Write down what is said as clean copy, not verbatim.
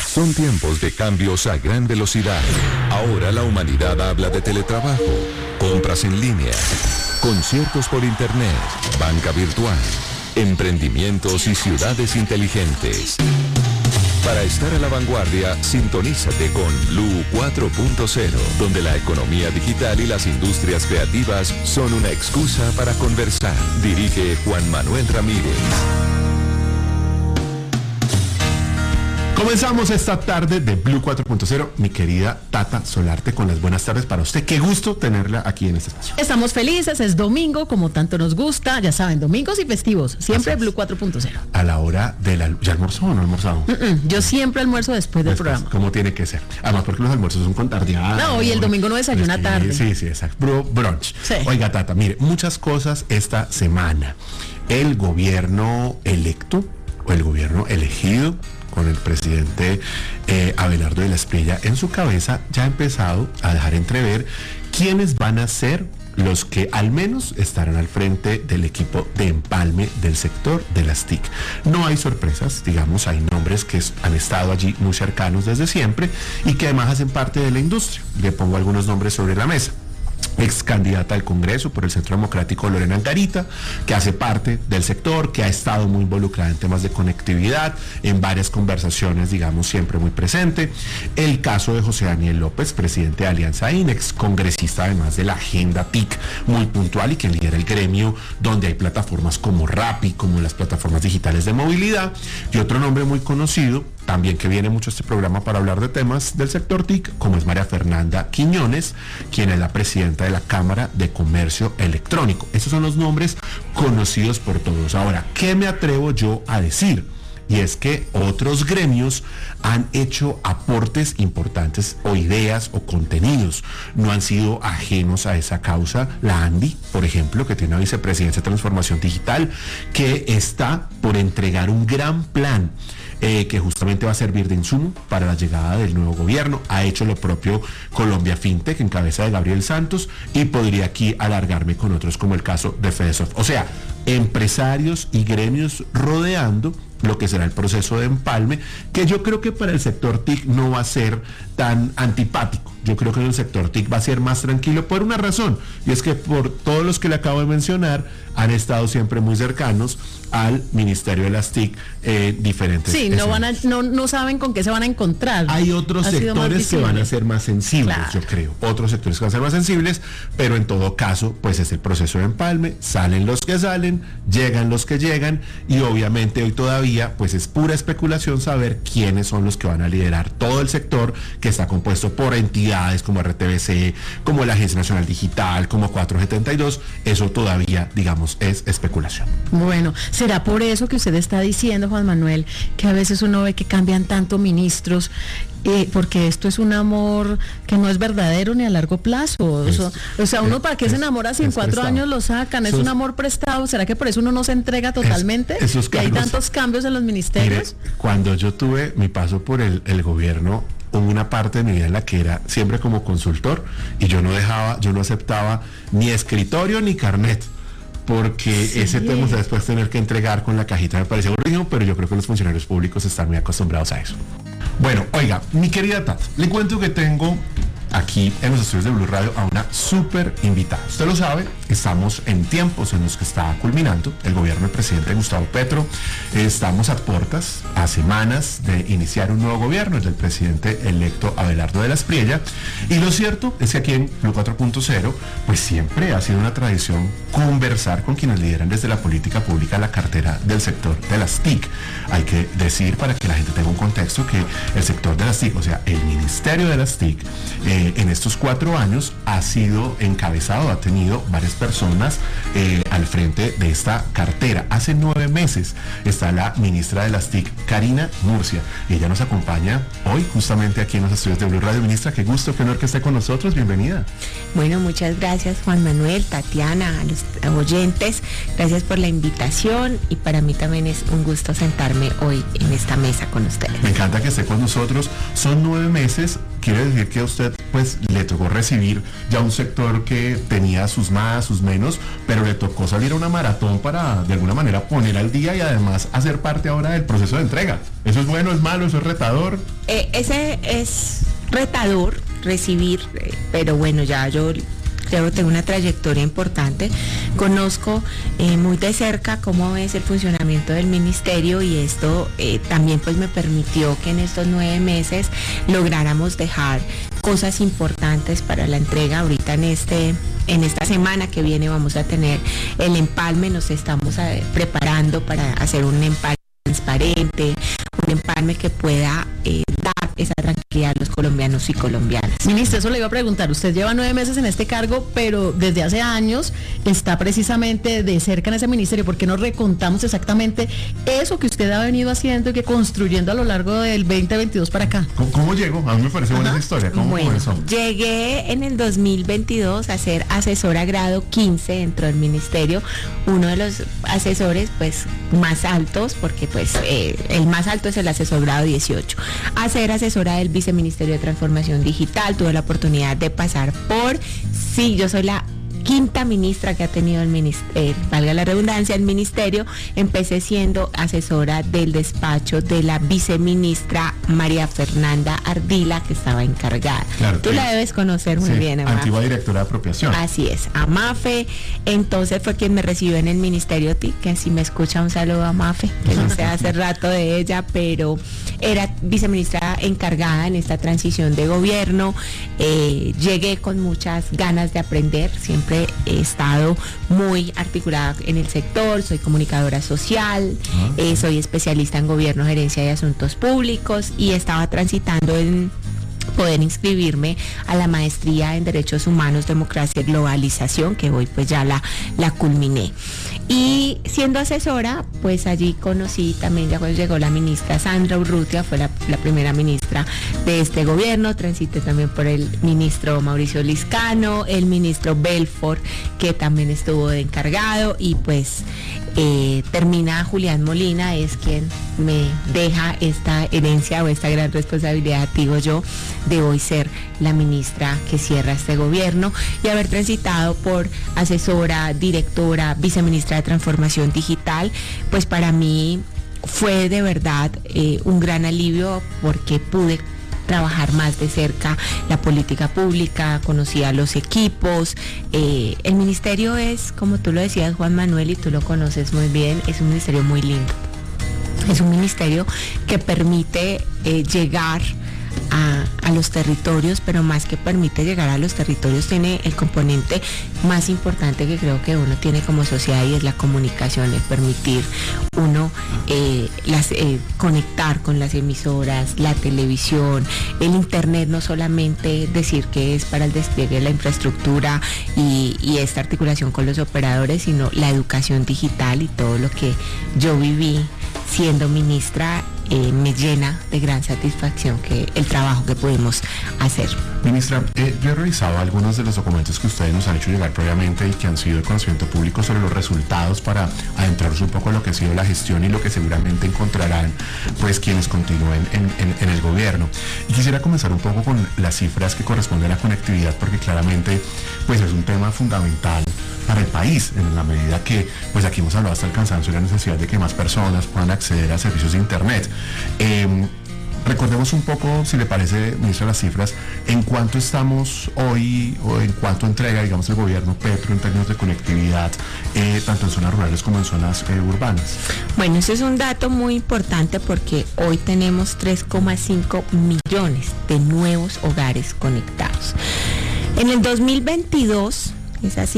Son tiempos de cambios a gran velocidad. Ahora la humanidad habla de teletrabajo, compras en línea, conciertos por internet, banca virtual, emprendimientos y ciudades inteligentes. Para estar a la vanguardia, sintonízate con Blue 4.0, donde la economía digital y las industrias creativas son una excusa para conversar. Dirige Juan Manuel Ramírez. Comenzamos esta tarde de Blue 4.0, mi querida Tata Solarte, con las buenas tardes para usted. Qué gusto tenerla aquí en este espacio. Estamos felices, es domingo, como tanto nos gusta, ya saben, domingos y festivos, siempre Blue 4.0. A la hora de la... ¿Ya almorzó o no almorzado? Yo siempre almuerzo después del programa. Como tiene que ser. Además, porque los almuerzos son con tardeada. No, y el domingo no desayuna tarde. Sí, exacto. Brunch. Sí. Oiga, Tata, mire, muchas cosas esta semana. El gobierno electo, o el gobierno elegido, con el presidente Abelardo de la Espriella en su cabeza, ya ha empezado a dejar entrever quiénes van a ser los que al menos estarán al frente del equipo de empalme del sector de las TIC. No hay sorpresas, digamos, hay nombres que han estado allí muy cercanos desde siempre y que además hacen parte de la industria. Le pongo algunos nombres sobre la mesa. Ex candidata al Congreso por el Centro Democrático, Lorena Angarita, que hace parte del sector, que ha estado muy involucrada en temas de conectividad, en varias conversaciones, digamos, siempre muy presente. El caso de José Daniel López, presidente de Alianza INEX, congresista además de la agenda TIC, muy puntual y que lidera el gremio donde hay plataformas como Rappi, como las plataformas digitales de movilidad. Y otro nombre muy conocido, también que viene mucho a este programa para hablar de temas del sector TIC, como es María Fernanda Quiñones, quien es la presidenta de la Cámara de Comercio Electrónico. Esos son los nombres conocidos por todos. Ahora, ¿qué me atrevo yo a decir? Y es que otros gremios han hecho aportes importantes o ideas o contenidos. No han sido ajenos a esa causa. La ANDI, por ejemplo, que tiene una vicepresidencia de transformación digital, que está por entregar un gran plan que justamente va a servir de insumo para la llegada del nuevo gobierno. Ha hecho lo propio Colombia FinTech en cabeza de Gabriel Santos, y podría aquí alargarme con otros como el caso de Fedesoft. O sea, empresarios y gremios rodeando lo que será el proceso de empalme, que yo creo que para el sector TIC no va a ser tan antipático. Yo creo que el sector TIC va a ser más tranquilo por una razón, y es que por todos los que le acabo de mencionar han estado siempre muy cercanos al Ministerio de las TIC, diferentes. Sí, no saben con qué se van a encontrar. Hay otros sectores que van a ser más sensibles, claro. Yo creo. Otros sectores que van a ser más sensibles, pero en todo caso, pues es el proceso de empalme, salen los que salen, llegan los que llegan, y obviamente hoy todavía, pues es pura especulación saber quiénes son los que van a liderar todo el sector, que está compuesto por entidades como RTBC, como la Agencia Nacional Digital, como 472, eso todavía, digamos, es especulación. Bueno, ¿será por eso que usted está diciendo, Juan Manuel, que a veces uno ve que cambian tanto ministros? Porque esto es un amor que no es verdadero ni a largo plazo. O sea, uno para qué se enamora si en 4 años lo sacan, es un amor prestado. ¿Será que por eso uno no se entrega totalmente? Y hay tantos cambios en los ministerios. Mire, cuando yo tuve mi paso por el gobierno, hubo una parte de mi vida en la que era siempre como consultor, y yo no aceptaba ni escritorio ni carnet, porque sí, ese tema de después tener que entregar con la cajita me parecía aburrido, pero yo creo que los funcionarios públicos están muy acostumbrados a eso. Bueno, oiga, mi querida Tata, le cuento que tengo aquí en los estudios de Blue Radio a una súper invitada. Usted lo sabe, estamos en tiempos en los que está culminando el gobierno del presidente Gustavo Petro. Estamos a puertas, a semanas de iniciar un nuevo gobierno, el del presidente electo Abelardo de la Espriella. Y lo cierto es que aquí en Blue 4.0, pues siempre ha sido una tradición conversar con quienes lideran desde la política pública la cartera del sector de las TIC. Hay que decir, para que la gente tenga un contexto, que el sector de las TIC, o sea, el Ministerio de las TIC, en estos 4 años ha sido encabezado, ha tenido varias personas al frente de esta cartera. Hace 9 meses está la ministra de las TIC, Karina Murcia, y ella nos acompaña hoy justamente aquí en los estudios de Blue Radio. Ministra, qué gusto, qué honor que esté con nosotros, bienvenida. Bueno, muchas gracias, Juan Manuel, Tatiana, a los oyentes, gracias por la invitación, y para mí también es un gusto sentarme hoy en esta mesa con ustedes. Me encanta que esté con nosotros. Son 9 meses, quiere decir que a usted pues le tocó recibir ya un sector que tenía sus más, sus menos, pero le tocó salir a una maratón para de alguna manera poner al día y además hacer parte ahora del proceso de entrega. ¿Eso es bueno, es malo, eso es retador? Ese es retador recibir, pero bueno, ya yo creo que tengo una trayectoria importante, conozco muy de cerca cómo es el funcionamiento del ministerio y esto también pues me permitió que en estos 9 meses lográramos dejar cosas importantes para la entrega. Ahorita en esta semana que viene vamos a tener el empalme, nos estamos preparando para hacer un empalme transparente, un empalme que pueda dar esa tranquilidad a los colombianos y colombianas. Ministra, eso le iba a preguntar, usted lleva 9 meses en este cargo, pero desde hace años está precisamente de cerca en ese ministerio. ¿Por qué no recontamos exactamente eso que usted ha venido haciendo y que construyendo a lo largo del 2022 para acá? ¿Cómo llegó? A mí me parece buena esa historia. ¿Cómo comenzó? Llegué en el 2022 a ser asesora grado 15 dentro del ministerio, uno de los asesores pues más altos, porque pues el más alto es el asesor grado 18, a ser asesora del Viceministerio de Transformación Digital. Tuve la oportunidad de pasar yo soy la 5ª ministra que ha tenido el ministerio, valga la redundancia, el ministerio. Empecé siendo asesora del despacho de la viceministra María Fernanda Ardila, que estaba encargada. Claro, tú la debes conocer muy bien, Amafe. Antigua directora de apropiación. Así es, Amafe. Entonces fue quien me recibió en el ministerio, que si me escucha un saludo a Amafe, que no sé hace rato de ella, pero era viceministra encargada en esta transición de gobierno. Llegué con muchas ganas de aprender, siempre he estado muy articulada en el sector, soy comunicadora social, soy especialista en gobierno, gerencia y asuntos públicos, y estaba transitando en poder inscribirme a la maestría en Derechos Humanos, Democracia y Globalización, que hoy pues ya la culminé. Y siendo asesora, pues allí conocí también, ya cuando llegó la ministra Sandra Urrutia, fue la primera ministra de este gobierno. Transité también por el ministro Mauricio Liscano, el ministro Belfort, que también estuvo de encargado, y pues termina Julián Molina, es quien me deja esta herencia o esta gran responsabilidad, digo yo, de hoy ser la ministra que cierra este gobierno y haber transitado por asesora, directora, viceministra de Transformación Digital. Pues para mí fue de verdad un gran alivio, porque pude trabajar más de cerca la política pública, conocí a los equipos. El ministerio es, como tú lo decías, Juan Manuel, y tú lo conoces muy bien, es un ministerio muy lindo. Es un ministerio que permite llegar a los territorios, pero más que permite llegar a los territorios, tiene el componente más importante que creo que uno tiene como sociedad, y es la comunicación, es permitir uno conectar con las emisoras, la televisión, el internet, no solamente decir que es para el despliegue de la infraestructura y esta articulación con los operadores, sino la educación digital, y todo lo que yo viví siendo ministra me llena de gran satisfacción que el trabajo que pudimos hacer. Ministra, yo he revisado algunos de los documentos que ustedes nos han hecho llegar previamente y que han sido de conocimiento público sobre los resultados, para adentrarnos un poco en lo que ha sido la gestión y lo que seguramente encontrarán pues quienes continúen en el gobierno. Y quisiera comenzar un poco con las cifras que corresponden a la conectividad, porque claramente pues es un tema fundamental para el país, en la medida que pues aquí hemos hablado hasta el cansancio de la necesidad de que más personas puedan acceder a servicios de internet. Recordemos un poco, si le parece, ministra, las cifras, en cuánto estamos hoy, o en cuánto entrega, digamos, el gobierno Petro en términos de conectividad, tanto en zonas rurales como en zonas urbanas. Bueno, ese es un dato muy importante, porque hoy tenemos 3,5 millones de nuevos hogares conectados. En el 2022, es así,